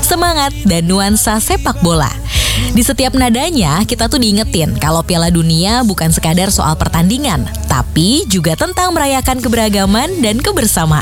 semangat, dan nuansa sepak bola. Di setiap nadanya, kita tuh diingetin kalau Piala Dunia bukan sekadar soal pertandingan, tapi juga tentang merayakan keberagaman dan kebersamaan.